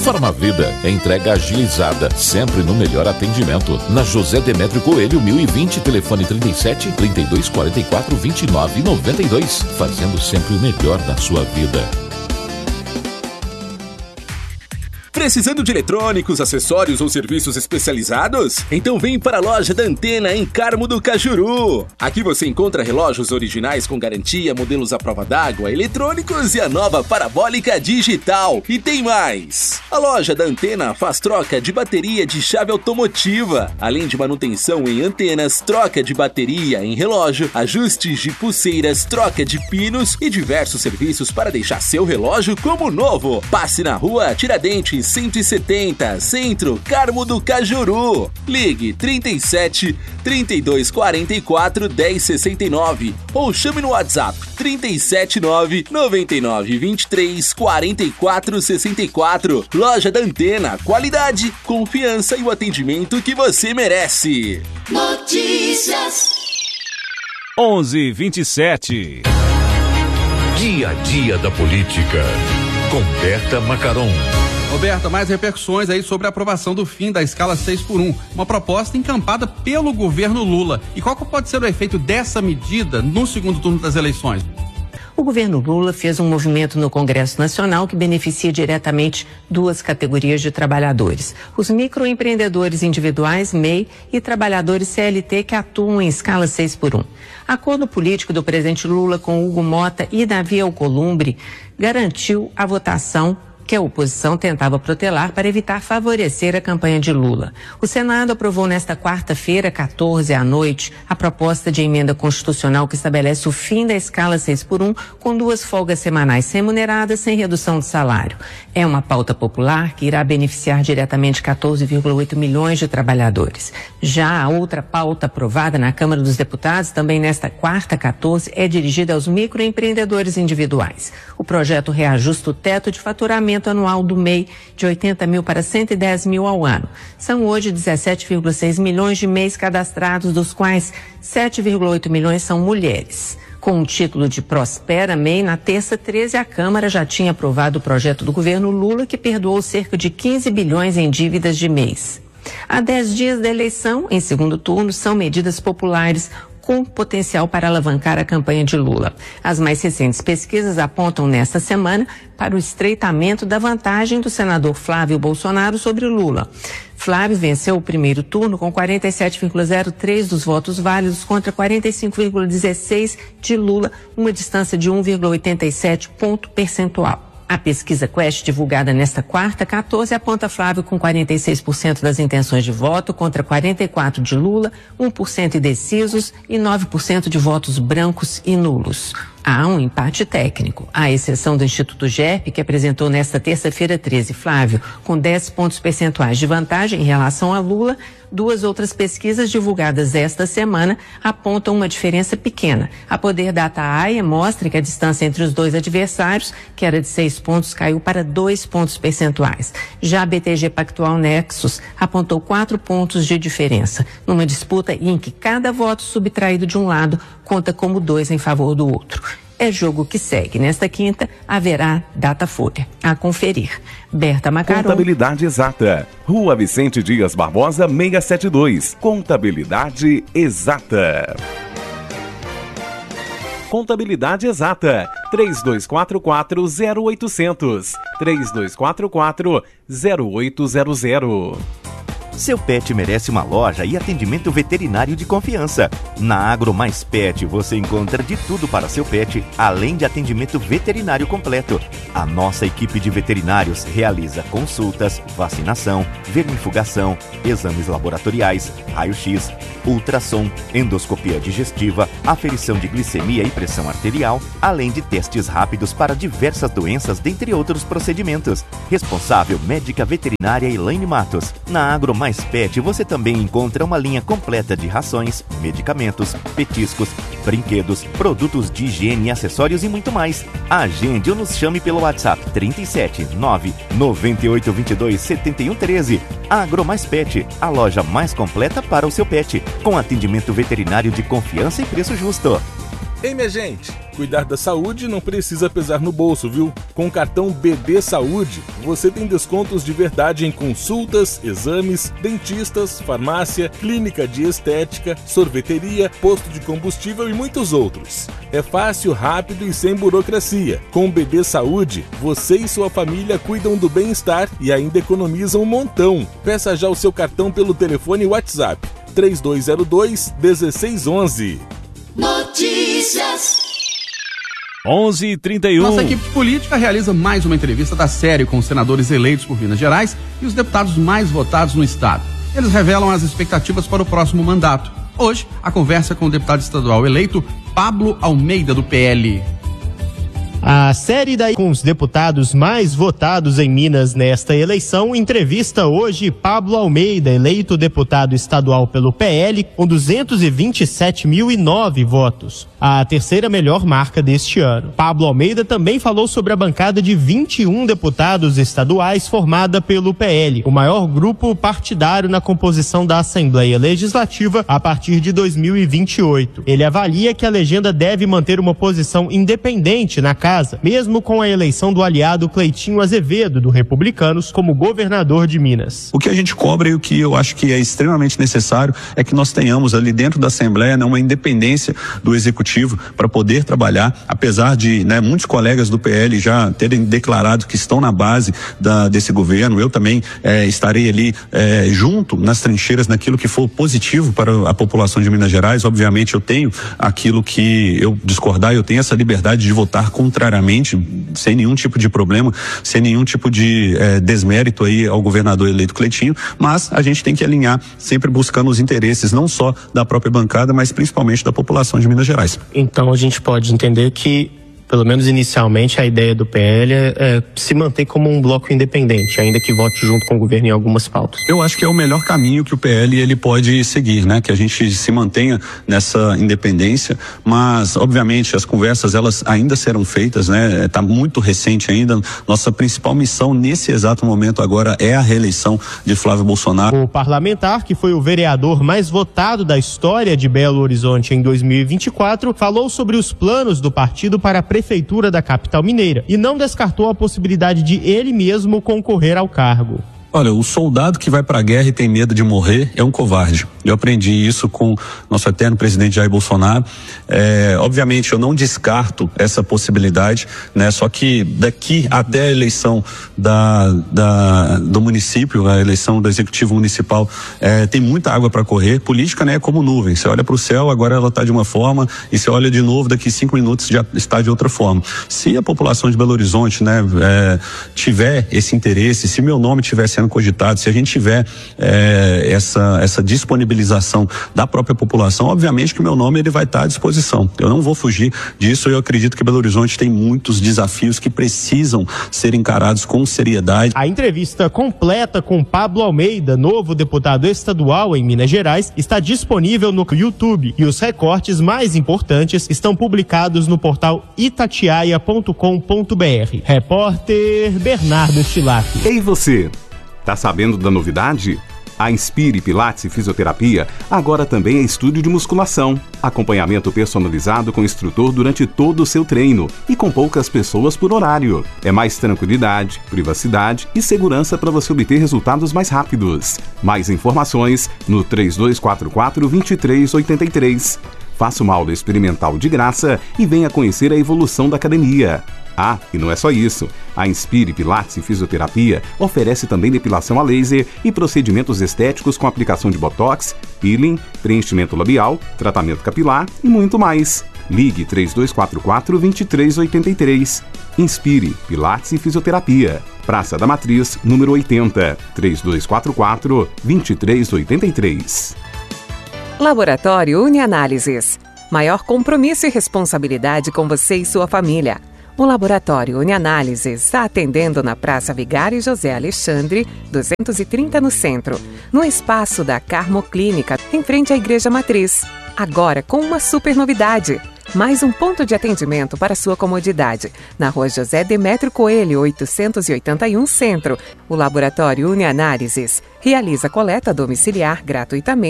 Farmavida é entrega agilizada, sempre no melhor atendimento. Na José Demétrio Coelho, 1020, telefone 37 32 44 29 92, fazendo sempre o melhor da sua vida. Precisando de eletrônicos, acessórios ou serviços especializados? Então vem para a loja da Antena em Carmo do Cajuru. Aqui você encontra relógios originais com garantia, modelos à prova d'água, eletrônicos e a nova parabólica digital. E tem mais! A loja da Antena faz troca de bateria de chave automotiva, além de manutenção em antenas, troca de bateria em relógio, ajustes de pulseiras, troca de pinos e diversos serviços para deixar seu relógio como novo. Passe na rua Tiradentes 170, Centro, Carmo do Cajuru. Ligue 37 32 44 10 69 ou chame no WhatsApp 379 99 23 44 64. Loja da Antena, qualidade, confiança e o atendimento que você merece. Notícias 11:27. Dia a dia da política. Com Berta Macaron. Roberta, mais repercussões aí sobre a aprovação do fim da escala 6x1, uma proposta encampada pelo governo Lula. E qual que pode ser o efeito dessa medida no segundo turno das eleições? O governo Lula fez um movimento no Congresso Nacional que beneficia diretamente duas categorias de trabalhadores: os microempreendedores individuais, MEI, e trabalhadores CLT que atuam em escala 6x1. Acordo político do presidente Lula com Hugo Mota e Davi Alcolumbre garantiu a votação que a oposição tentava protelar para evitar favorecer a campanha de Lula. O Senado aprovou nesta quarta-feira, 14 à noite, a proposta de emenda constitucional que estabelece o fim da escala 6x1 com 2 folgas semanais remuneradas sem redução de salário. É uma pauta popular que irá beneficiar diretamente 14,8 milhões de trabalhadores. Já a outra pauta aprovada na Câmara dos Deputados, também nesta quarta, 14, é dirigida aos microempreendedores individuais. O projeto reajusta o teto de faturamento anual do MEI de 80 mil para 110 mil ao ano. São hoje 17,6 milhões de MEIs cadastrados, dos quais 7,8 milhões são mulheres. Com o título de Prospera MEI, na terça 13, a Câmara já tinha aprovado o projeto do governo Lula, que perdoou cerca de 15 bilhões em dívidas de MEIs. Há 10 dias da eleição, em segundo turno, são medidas populares com potencial para alavancar a campanha de Lula. As mais recentes pesquisas apontam nesta semana para o estreitamento da vantagem do senador Flávio Bolsonaro sobre Lula. Flávio venceu o primeiro turno com 47,03% dos votos válidos contra 45,16% de Lula, uma distância de 1,87 ponto percentual. A pesquisa Quest, divulgada nesta quarta, 14, aponta Flávio com 46% das intenções de voto contra 44% de Lula, 1% indecisos e 9% de votos brancos e nulos. Há um empate técnico, à exceção do Instituto GERP, que apresentou nesta terça-feira 13 Flávio, com 10 pontos percentuais de vantagem em relação a Lula. Duas outras pesquisas divulgadas esta semana apontam uma diferença pequena. A Poder Data AIA mostra que a distância entre os dois adversários, que era de 6 pontos, caiu para 2 pontos percentuais. Já a BTG Pactual Nexus apontou 4 pontos de diferença, numa disputa em que cada voto subtraído de um lado conta como 2 em favor do outro. É jogo que segue. Nesta quinta, haverá Datafolha. A conferir. Berta Macaron. Contabilidade Exata. Rua Vicente Dias Barbosa, 672. Contabilidade Exata. Contabilidade Exata. 3244-0800. 3244-0800. Seu pet merece uma loja e atendimento veterinário de confiança. Na Agro Mais Pet você encontra de tudo para seu pet, além de atendimento veterinário completo. A nossa equipe de veterinários realiza consultas, vacinação, vermifugação, exames laboratoriais, raio-x, ultrassom, endoscopia digestiva, aferição de glicemia e pressão arterial, além de testes rápidos para diversas doenças, dentre outros procedimentos. Responsável médica veterinária Elaine Matos. Na Agro Mais Pet você também encontra uma linha completa de rações, medicamentos, petiscos, brinquedos, produtos de higiene, acessórios e muito mais. Agende ou nos chame pelo WhatsApp 37 9 9822 7113. Agro Mais Pet, a loja mais completa para o seu pet, com atendimento veterinário de confiança e preço justo. Ei, minha gente, Cuidar da saúde não precisa pesar no bolso, viu? Com o cartão BB Saúde, você tem descontos de verdade em consultas, exames, dentistas, farmácia, clínica de estética, sorveteria, posto de combustível e muitos outros. É fácil, rápido e sem burocracia. Com o BB Saúde, você e sua família cuidam do bem-estar e ainda economizam um montão. Peça já o seu cartão pelo telefone WhatsApp 3202-1611. Notícias. 11h31. Nossa equipe política realiza mais uma entrevista da série com os senadores eleitos por Minas Gerais e os deputados mais votados no estado. Eles revelam as expectativas para o próximo mandato. Hoje, a conversa com o deputado estadual eleito Pablo Almeida, do PL. A série daí com os deputados mais votados em Minas nesta eleição entrevista hoje Pablo Almeida, eleito deputado estadual pelo PL, com 227.009 votos, a terceira melhor marca deste ano. Pablo Almeida também falou sobre a bancada de 21 deputados estaduais formada pelo PL, o maior grupo partidário na composição da Assembleia Legislativa a partir de 2028. Ele avalia que a legenda deve manter uma posição independente na casa, mesmo com a eleição do aliado Cleitinho Azevedo, do Republicanos, como governador de Minas. O que a gente cobra e o que eu acho que é extremamente necessário é que nós tenhamos ali dentro da Assembleia uma independência do Executivo para poder trabalhar, apesar de muitos colegas do PL já terem declarado que estão na base desse governo. Eu também estarei ali junto nas trincheiras naquilo que for positivo para a população de Minas Gerais. Obviamente eu tenho aquilo que eu discordar, eu tenho essa liberdade de votar contrariamente, sem nenhum tipo de problema, sem nenhum tipo de desmérito aí ao governador eleito Cleitinho, mas a gente tem que alinhar sempre buscando os interesses não só da própria bancada, mas principalmente da população de Minas Gerais. Então a gente pode entender que, pelo menos inicialmente, a ideia do PL é se manter como um bloco independente, ainda que vote junto com o governo em algumas pautas. Eu acho que é o melhor caminho que o PL ele pode seguir, que a gente se mantenha nessa independência, mas obviamente as conversas elas ainda serão feitas, tá muito recente ainda. Nossa principal missão nesse exato momento agora é a reeleição de Flávio Bolsonaro. O parlamentar, que foi o vereador mais votado da história de Belo Horizonte em 2024, falou sobre os planos do partido para a prefeitura da capital mineira e não descartou a possibilidade de ele mesmo concorrer ao cargo. Olha, o soldado que vai pra guerra e tem medo de morrer é um covarde. Eu aprendi isso com nosso eterno presidente Jair Bolsonaro. Obviamente eu não descarto essa possibilidade, só que daqui até a eleição do município, a eleição do executivo municipal, tem muita água para correr. Política, é como nuvem. Você olha para o céu, agora ela está de uma forma, e você olha de novo, daqui 5 minutos já está de outra forma. Se a população de Belo Horizonte, tiver esse interesse, se meu nome estiver sendo cogitado, se a gente tiver essa disponibilização da própria população, obviamente que o meu nome ele vai estar à disposição. Eu não vou fugir disso. Eu acredito que Belo Horizonte tem muitos desafios que precisam ser encarados com seriedade. A entrevista completa com Pablo Almeida, novo deputado estadual em Minas Gerais, está disponível no YouTube e os recortes mais importantes estão publicados no portal itatiaia.com.br. Repórter Bernardo Stilac. E você? Tá sabendo da novidade? A Inspire Pilates e Fisioterapia agora também é estúdio de musculação. Acompanhamento personalizado com instrutor durante todo o seu treino e com poucas pessoas por horário. É mais tranquilidade, privacidade e segurança para você obter resultados mais rápidos. Mais informações no 3244-2383. Faça uma aula experimental de graça e venha conhecer a evolução da academia. Ah, e não é só isso. A Inspire Pilates e Fisioterapia oferece também depilação a laser e procedimentos estéticos com aplicação de botox, peeling, preenchimento labial, tratamento capilar e muito mais. Ligue 3244-2383. Inspire Pilates e Fisioterapia. Praça da Matriz, número 80. 3244-2383. Laboratório UniAnálises. Maior compromisso e responsabilidade com você e sua família. O Laboratório UniAnálises está atendendo na Praça Vigário José Alexandre, 230 no centro, no espaço da Carmo Clínica, em frente à Igreja Matriz. Agora com uma super novidade. Mais um ponto de atendimento para sua comodidade. Na Rua José Demétrio Coelho, 881 Centro. O Laboratório UniAnálises realiza coleta domiciliar gratuitamente